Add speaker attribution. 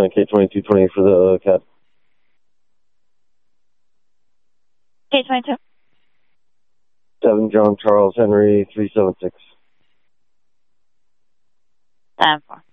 Speaker 1: K2220 for the cab.
Speaker 2: K22.
Speaker 1: 7 John Charles Henry 376.
Speaker 2: 10-4.